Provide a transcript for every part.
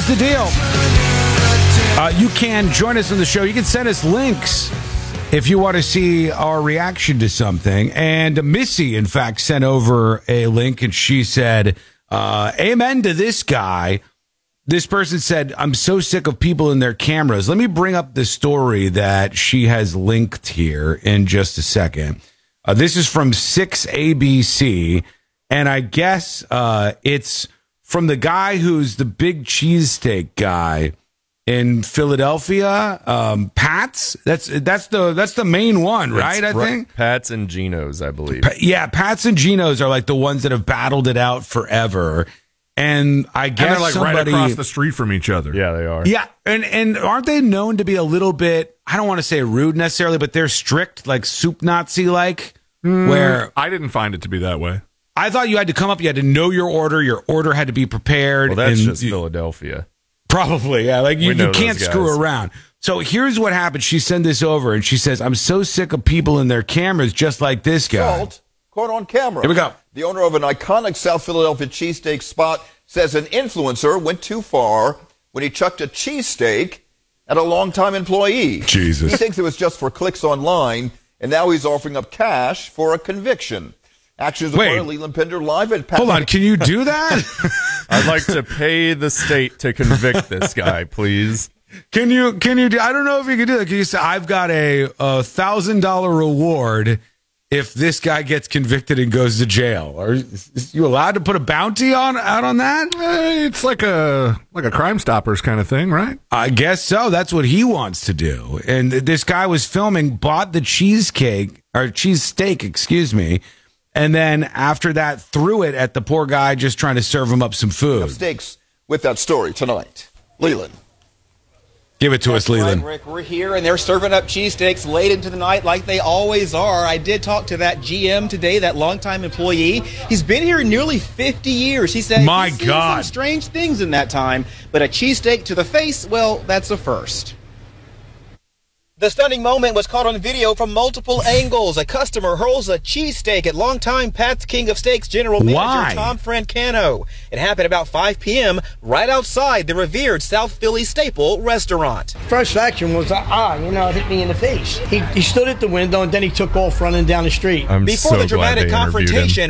here's the deal. You can join us on the show. You can send us links if you want to see our reaction to something. And Missy, in fact, sent over a link, and she said, amen to this guy. This person said, I'm so sick of people in their cameras. Let me bring up the story that she has linked here in just a second. This is from 6ABC, and I guess it's from the guy who's the big cheesesteak guy in Philadelphia. Pat's. That's the main one, right? I think Pat's and Geno's, I believe. Pat's and Geno's are like the ones that have battled it out forever. And I guess they're like right across the street from each other. Yeah, they are. Yeah, and aren't they known to be a little bit, I don't want to say rude necessarily, but they're strict, like soup Nazi-like, where I didn't find it to be that way. I thought you had to come up, you had to know your order had to be prepared. Well, that's just Philadelphia. Probably, yeah. Like you can't screw around. So here's what happened. She sent this over, and she says, I'm so sick of people in their cameras just like this guy. Salt, caught on camera. Here we go. The owner of an iconic South Philadelphia cheesesteak spot says an influencer went too far when he chucked a cheesesteak at a longtime employee. Jesus. He thinks it was just for clicks online, and now he's offering up cash for a conviction. Actions of Leland Pender live at Hold on, can you do that? I'd like to pay the state to convict this guy, please. Can you do, I don't know if you can do that. Can you say, I've got a $1,000 reward if this guy gets convicted and goes to jail? Are you allowed to put a bounty out on that? It's like a Crime Stoppers kind of thing, right? I guess so. That's what he wants to do. And this guy was filming, bought the cheesesteak, excuse me, and then after that threw it at the poor guy just trying to serve him up some food. Steaks with that story tonight. Leland. Give it to us, Leland. Right, Rick. We're here, and they're serving up cheesesteaks late into the night like they always are. I did talk to that GM today, that longtime employee. He's been here nearly 50 years. He said he's seen some strange things in that time, but a cheesesteak to the face, well, that's a first. The stunning moment was caught on video from multiple angles. A customer hurls a cheesesteak at longtime Pat's King of Steaks general manager Tom Francano. It happened about 5 p.m. right outside the revered South Philly staple restaurant. First action was, it hit me in the face. He stood at the window, and then he took off running down the street. Before the dramatic confrontation,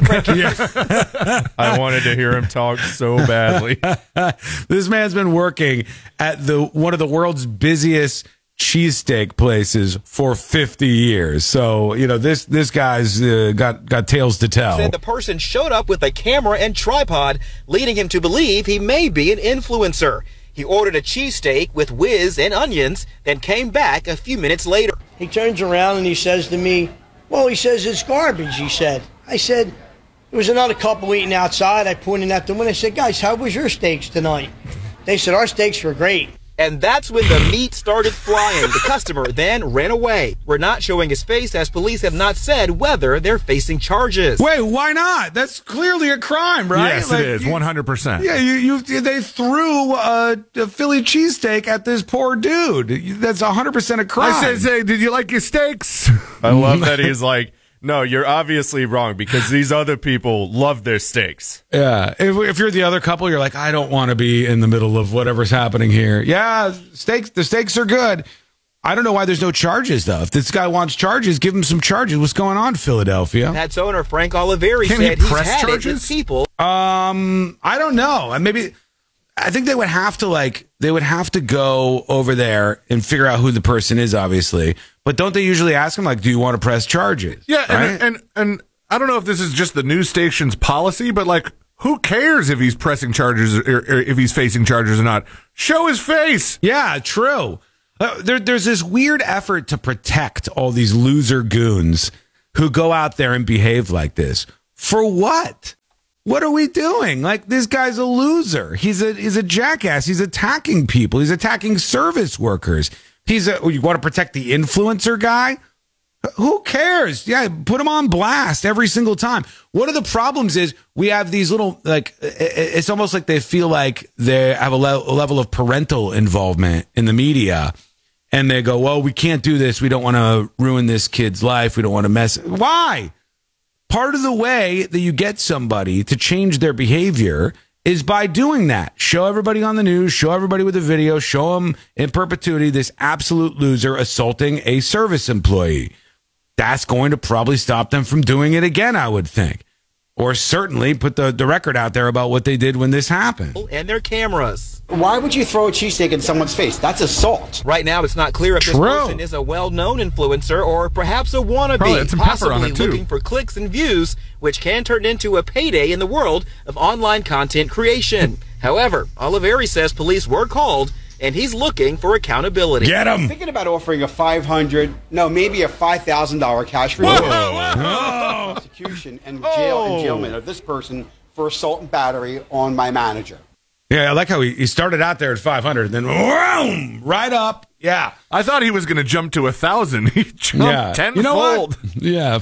I wanted to hear him talk so badly. This man's been working at one of the world's busiest cheesesteak places for 50 years. So, this guy's got tales to tell. Said the person showed up with a camera and tripod, leading him to believe he may be an influencer. He ordered a cheesesteak with whiz and onions, then came back a few minutes later. He turns around and he says to me, he says, it's garbage, he said. I said, there was another couple eating outside. I pointed at the window. I said, guys, how was your steaks tonight? They said, our steaks were great. And that's when the meat started flying. The customer then ran away. We're not showing his face, as police have not said whether they're facing charges. Wait, why not? That's clearly a crime, right? Yes, it is, 100%. Yeah, they threw a Philly cheesesteak at this poor dude. That's 100% a crime. I said, did you like your steaks? I love that he's like, no, you're obviously wrong because these other people love their steaks. Yeah. If you're the other couple, you're like, I don't want to be in the middle of whatever's happening here. Yeah, the steaks are good. I don't know why there's no charges, though. If this guy wants charges, give him some charges. What's going on, Philadelphia? Pat's owner, Frank Oliveri, said he press he's had charges? it with people. I don't know. I think they would have to go over there and figure out who the person is, obviously. But don't they usually ask them, like, do you want to press charges? Yeah, right? and I don't know if this is just the news station's policy, but, like, who cares if he's pressing charges or if he's facing charges or not? Show his face. Yeah, true. There's this weird effort to protect all these loser goons who go out there and behave like this. For what? What are we doing? Like, this guy's a loser. He's a jackass. He's attacking people. He's attacking service workers. You want to protect the influencer guy? Who cares? Yeah, put him on blast every single time. One of the problems is we have these little, like, it's almost like they feel like they have a level of parental involvement in the media. And they go, well, we can't do this. We don't want to ruin this kid's life. We don't want to mess. Why? Part of the way that you get somebody to change their behavior is by doing that. Show everybody on the news, show everybody with a video, show them in perpetuity this absolute loser assaulting a service employee. That's going to probably stop them from doing it again, I would think. Or certainly put the record out there about what they did when this happened. And their cameras. Why would you throw a cheesesteak in someone's face? That's assault. Right now, it's not clear if this person is a well-known influencer or perhaps a wannabe, possibly looking for clicks and views, which can turn into a payday in the world of online content creation. However, Oliveri says police were called, and he's looking for accountability. Get him! I'm thinking about offering a maybe a $5,000 cash reward. Prosecution and jailment of this person for assault and battery on my manager. Yeah, I like how he started out there at 500, then whoom, right up. Yeah, I thought he was going to jump to 1,000. He jumped tenfold. You know what? Yeah,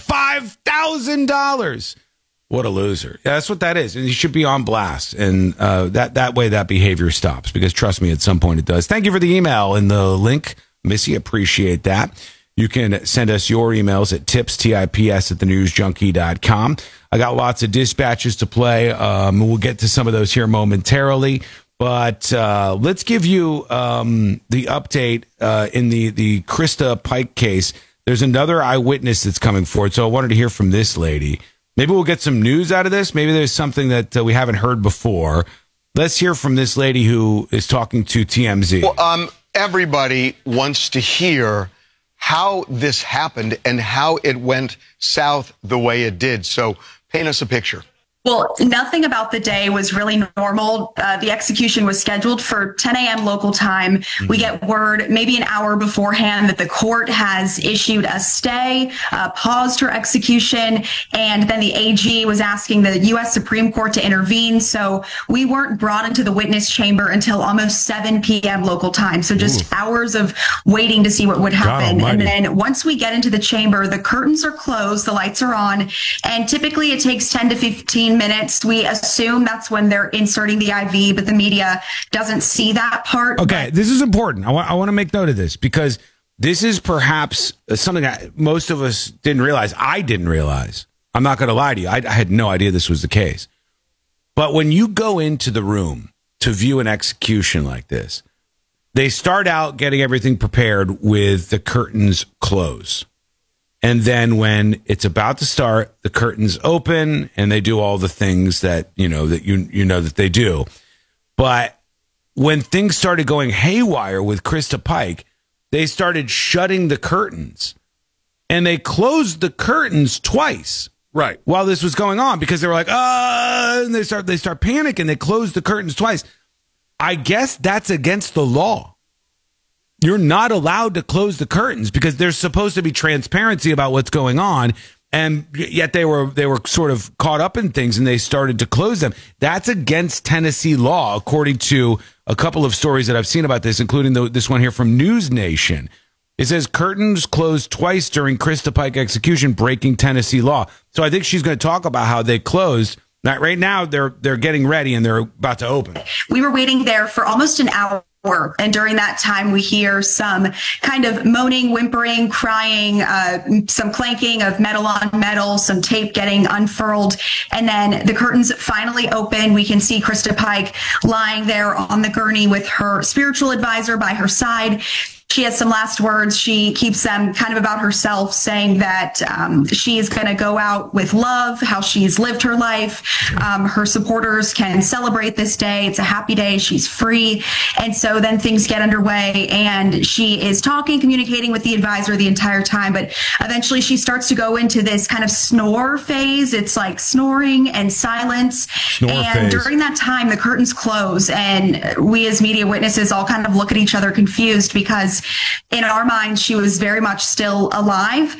$5,000. What a loser. Yeah, that's what that is. And he should be on blast. And that way that behavior stops. Because trust me, at some point it does. Thank you for the email and the link. Missy, appreciate that. You can send us your emails at tips, at thenewsjunkie.com. I got lots of dispatches to play. We'll get to some of those here momentarily. But let's give you the update in the Krista Pike case. There's another eyewitness that's coming forward. So I wanted to hear from this lady. Maybe we'll get some news out of this. Maybe there's something that we haven't heard before. Let's hear from this lady who is talking to TMZ. Well, everybody wants to hear how this happened and how it went south the way it did. So paint us a picture. Well, nothing about the day was really normal. The execution was scheduled for 10 a.m. local time. We get word maybe an hour beforehand that the court has issued a stay, paused her execution, and then the AG was asking the U.S. Supreme Court to intervene. So we weren't brought into the witness chamber until almost 7 p.m. local time. So just hours of waiting to see what would happen. And then once we get into the chamber, the curtains are closed, the lights are on, and typically it takes 10 to 15 minutes. We assume that's when they're inserting the IV, but the media doesn't see that part. Okay, this is important. I want to make note of this because this is perhaps something that most of us didn't realize. I didn't realize. I'm not going to lie to you. I had no idea this was the case. But when you go into the room to view an execution like this, they start out getting everything prepared with the curtains closed. And then when it's about to start, the curtains open and they do all the things that you know that they do. But when things started going haywire with Krista Pike, they started shutting the curtains. And they closed the curtains twice. Right. While this was going on, because they were like, and they start panicking. They closed the curtains twice. I guess that's against the law. You're not allowed to close the curtains because there's supposed to be transparency about what's going on. And yet they were sort of caught up in things and they started to close them. That's against Tennessee law, according to a couple of stories that I've seen about this, including this one here from News Nation. It says curtains closed twice during Krista Pike execution, breaking Tennessee law. So I think she's going to talk about how they closed. Now, right now, they're getting ready and they're about to open. We were waiting there for almost an hour. And during that time, we hear some kind of moaning, whimpering, crying, some clanking of metal on metal, some tape getting unfurled. And then the curtains finally open. We can see Krista Pike lying there on the gurney with her spiritual advisor by her side. She has some last words. She keeps them kind of about herself, saying that she's going to go out with love, how she's lived her life. Her supporters can celebrate this day. It's a happy day. She's free. And so then things get underway and she is talking, communicating with the advisor the entire time. But eventually she starts to go into this kind of snore phase. It's like snoring and silence. During that time, the curtains close and we as media witnesses all kind of look at each other confused because in our minds, she was very much still alive.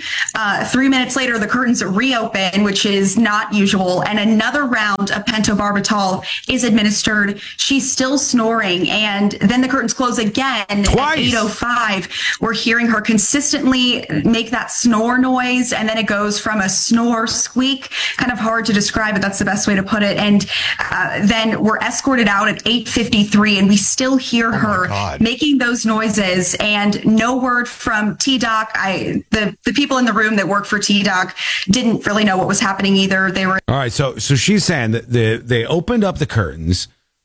3 minutes later, the curtains reopen, which is not usual, and another round of pentobarbital is administered. She's still snoring, and then the curtains close again. Twice. At 8:05. We're hearing her consistently make that snore noise, and then it goes from a snore squeak, kind of hard to describe, but that's the best way to put it. And then we're escorted out at 8:53, and we still hear her making those noises. And no word from TDOC. The people in the room that work for TDOC didn't really know what was happening either. They were all right. So she's saying that they opened up the curtains.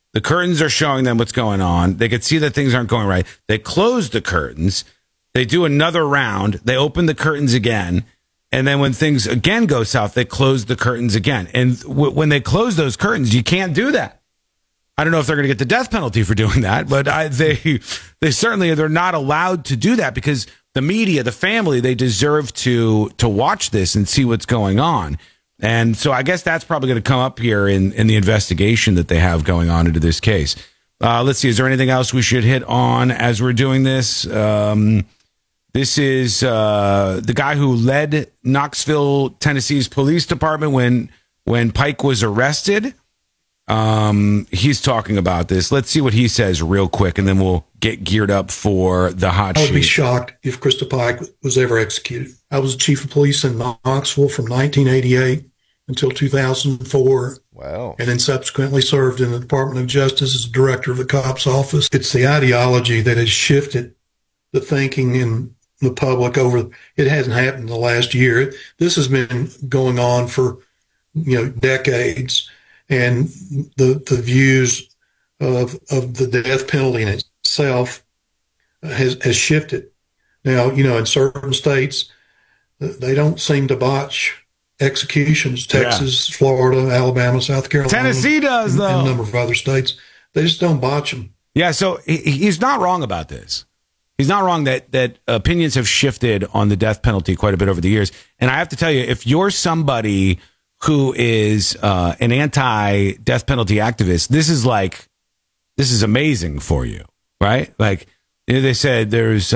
The curtains are showing them what's going on. They could see that things aren't going right. They close the curtains. They do another round. They open the curtains again. And then when things again go south, they close the curtains again. And when they close those curtains, you can't do that. I don't know if they're going to get the death penalty for doing that, but they certainly, they're not allowed to do that because the media, the family, they deserve to watch this and see what's going on. And so I guess that's probably going to come up here in the investigation that they have going on into this case. Let's see. Is there anything else we should hit on as we're doing this? This is the guy who led Knoxville, Tennessee's police department when Pike was arrested. He's talking about this. Let's see what he says real quick, and then we'll get geared up for the hot sheet. I would be shocked if Krista Pike was ever executed. I was the chief of police in Knoxville from 1988 until 2004. Wow. And then subsequently served in the Department of Justice as director of the COPS office. It's the ideology that has shifted the thinking in the public it hasn't happened in the last year. This has been going on for, decades. And the views of the death penalty in itself has shifted. Now, in certain states, they don't seem to botch executions. Texas, Florida, Alabama, South Carolina. Tennessee does, though. And a number of other states. They just don't botch them. Yeah, so he's not wrong about this. He's not wrong that opinions have shifted on the death penalty quite a bit over the years. And I have to tell you, if you're somebody who is an anti-death penalty activist, this is amazing for you, right? Like they said, there's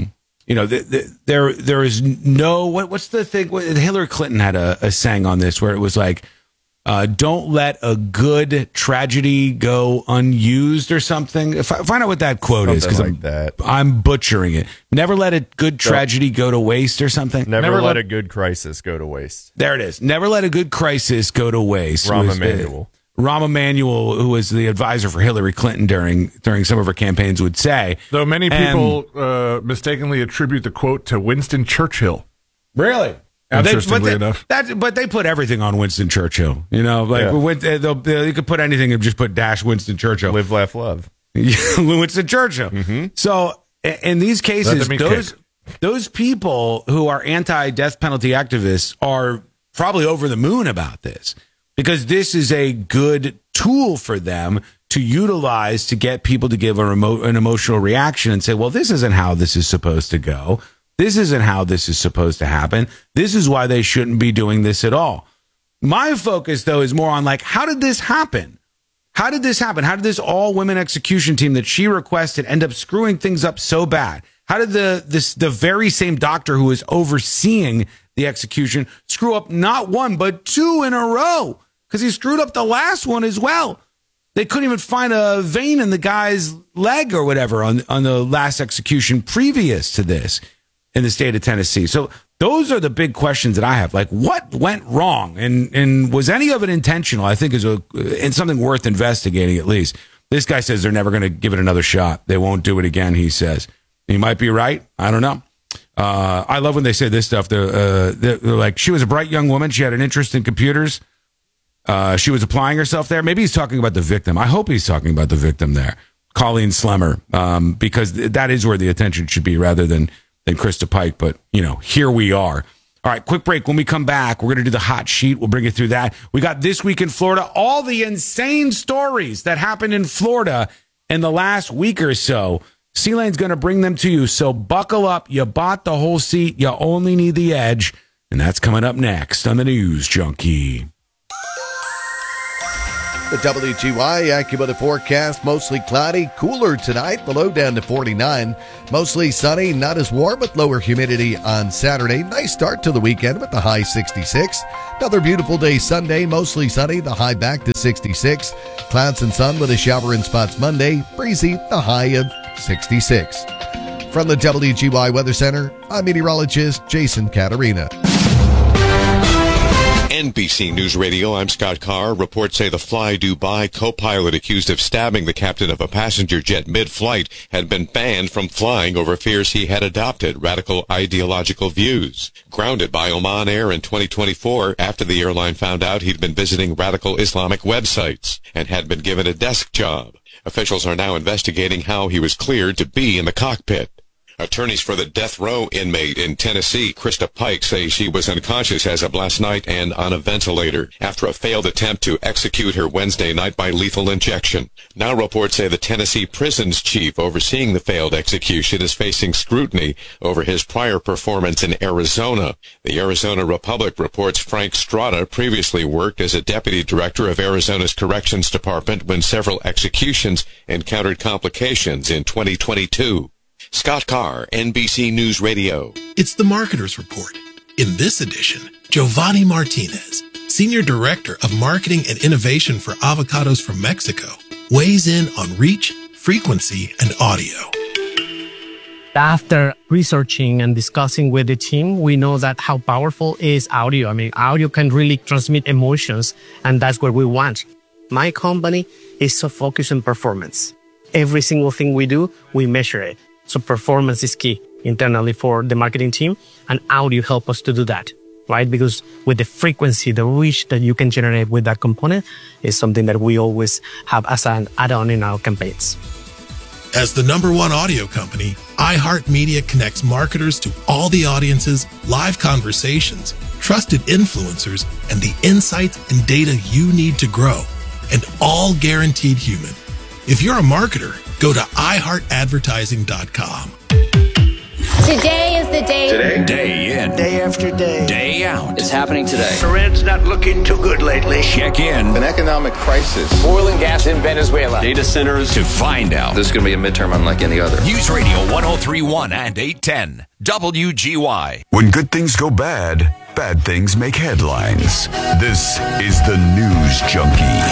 there is no what's the thing? Hillary Clinton had a saying on this where it was like, don't let a good tragedy go unused or something. Find out what that quote is, because I'm butchering it. Never let a good tragedy go to waste or something. Never let a good crisis go to waste. There it is. Never let a good crisis go to waste. Rahm Emanuel. Rahm Emanuel, who was the advisor for Hillary Clinton during some of her campaigns, would say. Though many people mistakenly attribute the quote to Winston Churchill. Really? Interestingly enough. But they put everything on Winston Churchill. You could put anything and just put dash Winston Churchill. Live, laugh, love. Winston Churchill. Mm-hmm. So in these cases, those people who are anti-death penalty activists are probably over the moon about this, because this is a good tool for them to utilize to get people to give an emotional reaction and say, well, this isn't how this is supposed to go. This isn't how this is supposed to happen. This is why they shouldn't be doing this at all. My focus, though, is more on how did this happen? How did this happen? How did this all-women execution team that she requested end up screwing things up so bad? How did the very same doctor who was overseeing the execution screw up not one, but two in a row? Because he screwed up the last one as well. They couldn't even find a vein in the guy's leg or whatever on the last execution previous to this in the state of Tennessee. So those are the big questions that I have. What went wrong? And was any of it intentional? I think is something worth investigating at least. This guy says they're never going to give it another shot. They won't do it again, he says. He might be right. I don't know. I love when they say this stuff. They're like, she was a bright young woman. She had an interest in computers. She was applying herself there. Maybe he's talking about the victim. I hope he's talking about the victim there, Colleen Slemmer, because that is where the attention should be rather than Krista Pike. But, here we are. All right, quick break. When we come back, we're going to do the hot sheet. We'll bring you through that. We got This Week in Florida, all the insane stories that happened in Florida in the last week or so. C-Lane's going to bring them to you. So buckle up. You bought the whole seat. You only need the edge. And that's coming up next on the News Junkie. The WGY AccuWeather forecast, mostly cloudy, cooler tonight, the low down to 49. Mostly sunny, not as warm with lower humidity on Saturday. Nice start to the weekend with the high 66. Another beautiful day Sunday, mostly sunny, the high back to 66. Clouds and sun with a shower in spots Monday, breezy, the high of 66. From the WGY Weather Center, I'm meteorologist Jason Caterina. NBC News Radio, I'm Scott Carr. Reports say the Fly Dubai co-pilot accused of stabbing the captain of a passenger jet mid-flight had been banned from flying over fears he had adopted radical ideological views. Grounded by Oman Air in 2024 after the airline found out he'd been visiting radical Islamic websites and had been given a desk job. Officials are now investigating how he was cleared to be in the cockpit. Attorneys for the death row inmate in Tennessee, Krista Pike, say she was unconscious as of last night and on a ventilator after a failed attempt to execute her Wednesday night by lethal injection. Now reports say the Tennessee prison's chief overseeing the failed execution is facing scrutiny over his prior performance in Arizona. The Arizona Republic reports Frank Strada previously worked as a deputy director of Arizona's Corrections Department when several executions encountered complications in 2022. Scott Carr, NBC News Radio. It's the Marketer's Report. In this edition, Giovanni Martinez, Senior Director of Marketing and Innovation for Avocados from Mexico, weighs in on reach, frequency, and audio. After researching and discussing with the team, we know that how powerful is audio. I mean, audio can really transmit emotions, and that's what we want. My company is so focused on performance. Every single thing we do, we measure it. So performance is key internally for the marketing team, and audio help us to do that, right? Because with the frequency, the reach that you can generate with that component is something that we always have as an add-on in our campaigns. As the #1 audio company, iHeartMedia connects marketers to all the audiences, live conversations, trusted influencers, and the insights and data you need to grow, and all guaranteed human. If you're a marketer, go to iHeartAdvertising.com. Today is the day. Today. Day in. Day after day. Day out. It's happening today. Iran's not looking too good lately. Check in. An economic crisis. Oil and gas in Venezuela. Data centers. To find out. This is going to be a midterm unlike any other. News Radio 103.1 and 810. WGY. When good things go bad, bad things make headlines. This is the News Junkie.